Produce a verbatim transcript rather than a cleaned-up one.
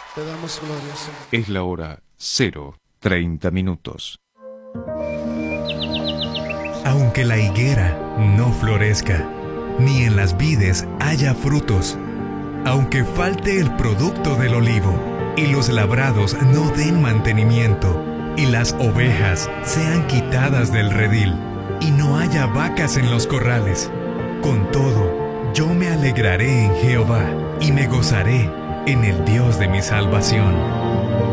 Te damos gloria, Señor. Es la hora cero treinta minutos. Aunque la higuera no florezca, ni en las vides haya frutos, aunque falte el producto del olivo, y los labrados no den mantenimiento, y las ovejas sean quitadas del redil, y no haya vacas en los corrales, con todo, yo me alegraré en Jehová, y me gozaré en el Dios de mi salvación.